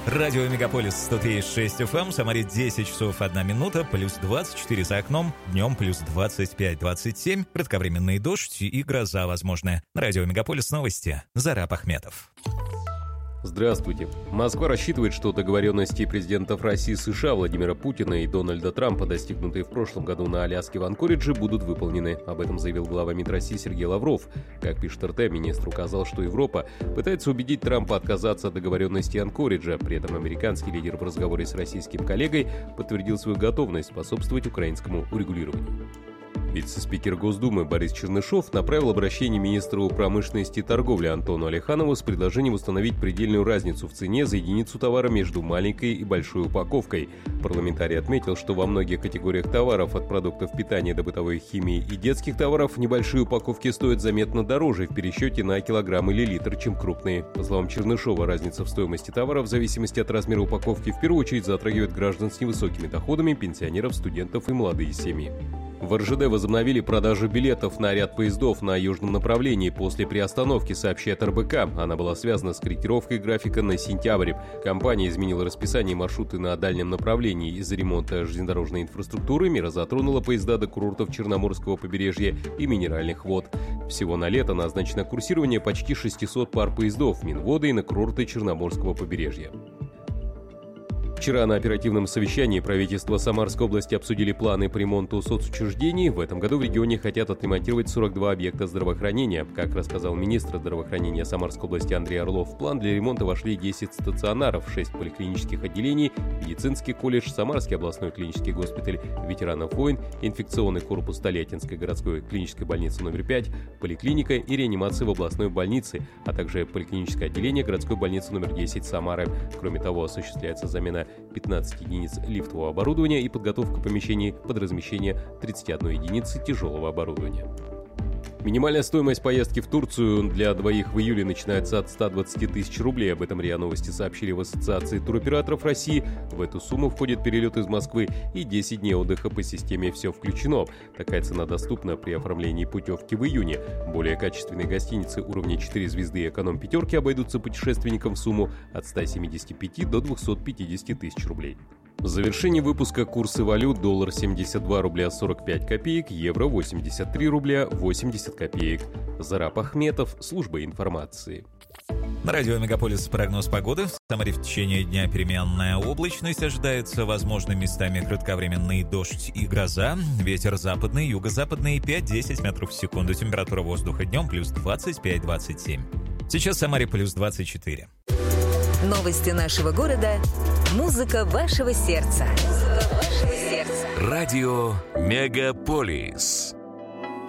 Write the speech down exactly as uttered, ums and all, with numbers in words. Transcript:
Радио Мегаполис сто три и шесть эф эм, в Самаре десять часов одна минута, плюс двадцать четыре за окном, днем плюс двадцать пять двадцать семь, кратковременный дождь и гроза возможная. На Радио Мегаполис новости. Зараб Ахметов. Здравствуйте. Москва рассчитывает, что договоренности президентов России и США Владимира Путина и Дональда Трампа, достигнутые в прошлом году на Аляске в Анкоридже, будут выполнены. Об этом заявил глава МИД России Сергей Лавров. Как пишет эр тэ, министр указал, что Европа пытается убедить Трампа отказаться от договоренности Анкориджа. При этом американский лидер в разговоре с российским коллегой подтвердил свою готовность способствовать украинскому урегулированию. Вице-спикер Госдумы Борис Чернышов направил обращение министру промышленности и торговли Антону Алиханову с предложением установить предельную разницу в цене за единицу товара между маленькой и большой упаковкой. Парламентарий отметил, что во многих категориях товаров от продуктов питания до бытовой химии и детских товаров небольшие упаковки стоят заметно дороже в пересчете на килограмм или литр, чем крупные. По словам Чернышова, разница в стоимости товара в зависимости от размера упаковки в первую очередь затрагивает граждан с невысокими доходами, пенсионеров, студентов и молодые семьи. В эр жэ дэ возобновили продажу билетов на ряд поездов на южном направлении после приостановки, сообщает эр бэ ка. Она была связана с корректировкой графика на сентябрь. Компания изменила расписание и маршруты на дальнем направлении. Из-за ремонта железнодорожной инфраструктуры мера затронула поезда до курортов Черноморского побережья и минеральных вод. Всего на лето назначено курсирование почти шестьсот пар поездов Минвода и на курорты Черноморского побережья. Вчера на оперативном совещании правительства Самарской области обсудили планы по ремонту соцучреждений. В этом году в регионе хотят отремонтировать сорок два объекта здравоохранения. Как рассказал министр здравоохранения Самарской области Андрей Орлов, в план для ремонта вошли десять стационаров, шесть поликлинических отделений, медицинский колледж, Самарский областной клинический госпиталь ветеранов войн, инфекционный корпус Тольяттинской городской клинической больницы номер пять, поликлиника и реанимация в областной больнице, а также поликлиническое отделение городской больницы номер десять Самары. Кроме того, осуществляется замена пятнадцать единиц лифтового оборудования и подготовка помещений под размещение тридцать одной единицы тяжелого оборудования. Минимальная стоимость поездки в Турцию для двоих в июле начинается от ста двадцати тысяч рублей. Об этом РИА Новости сообщили в Ассоциации туроператоров России. В эту сумму входит перелет из Москвы и десять дней отдыха по системе «Все включено». Такая цена доступна при оформлении путевки в июне. Более качественные гостиницы уровня четыре звезды и эконом-пятерки обойдутся путешественникам в сумму от ста семидесяти пяти до двухсот пятидесяти тысяч рублей. В завершении выпуска курсы валют: доллар семьдесят два рубля сорок пять копеек, евро восемьдесят три рубля восемьдесят копеек. Зараб Ахметов, служба информации. На радио Мегаполис прогноз погоды. В Самаре в течение дня переменная облачность. Ожидается, возможно, местами кратковременный дождь и гроза. Ветер западный, юго-западный пять-десять метров в секунду. Температура воздуха днем плюс двадцать пять двадцать семь. Сейчас в Самаре плюс двадцать четыре. Новости нашего города. Музыка вашего сердца. Музыка вашего сердца. Радио Мегаполис.